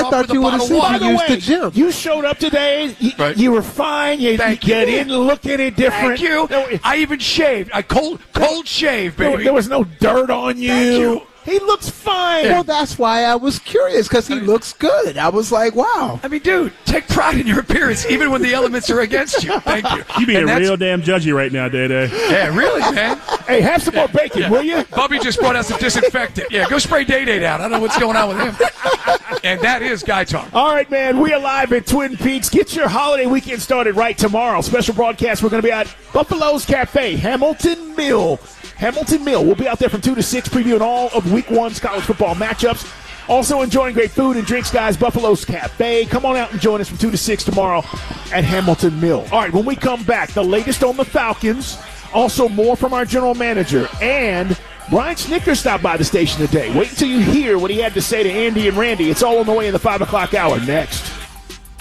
off with a bottle of water. By the way, you showed up today. You were fine. You didn't look any different. Thank you. I even shaved. I cold shaved, baby. There was no dirt on you. Thank you. He looks fine. Well, that's why I was curious, because he looks good. I was like, wow. I mean, dude, take pride in your appearance, even when the elements are against you. Thank you. You being real damn judgy right now, Day-Day. Yeah, really, man. Hey, have some more bacon, will you? Bubby just brought out some disinfectant. Yeah, go spray Day-Day down. I don't know what's going on with him. And that is Guy Talk. All right, man. We are live at Twin Peaks. Get your holiday weekend started right tomorrow. Special broadcast. We're going to be at Buffalo's Cafe, Hamilton Mill. We'll be out there from 2 to 6 previewing all of Week 1's college football matchups. Also enjoying great food and drinks, guys. Buffalo's Cafe. Come on out and join us from 2 to 6 tomorrow at Hamilton Mill. All right, when we come back, the latest on the Falcons. Also more from our general manager. And Brian Snicker stopped by the station today. Wait until you hear what he had to say to Andy and Randy. It's all on the way in the 5 o'clock hour. Next.